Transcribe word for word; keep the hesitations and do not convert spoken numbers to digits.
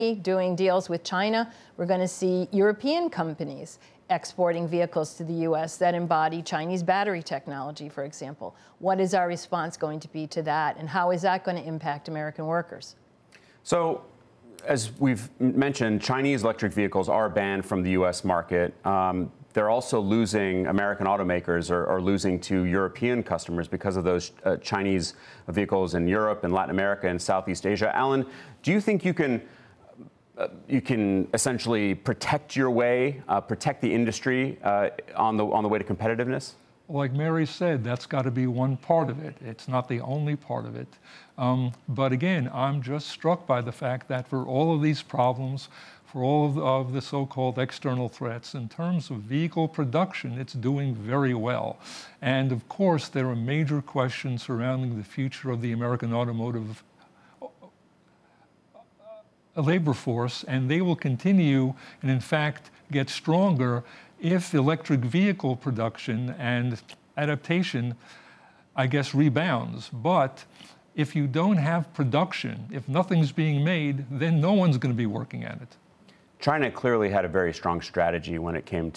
doing deals with China. We're going to see European companies exporting vehicles to the U S that embody Chinese battery technology, for example. What is our response going to be to that, and how is that going to impact American workers? So, as we've mentioned, Chinese electric vehicles are banned from the U S market. Um, they're also losing, American automakers are, are losing to European customers because of those uh, Chinese vehicles in Europe and Latin America and Southeast Asia. Alan, do you think you can uh, you can essentially protect your way, uh, protect the industry uh, on the on the way to competitiveness? Like Mary said, that's got to be one part of it. It's not the only part of it. Um, but again, I'm just struck by the fact that for all of these problems, for all of the, of the so-called external threats, in terms of vehicle production, it's doing very well. And of course, there are major questions surrounding the future of the American automotive labor force, and they will continue and in fact get stronger if electric vehicle production and adaptation, I guess, rebounds. But if you don't have production, if nothing's being made, then no one's going to be working at it. China clearly had a very strong strategy when it came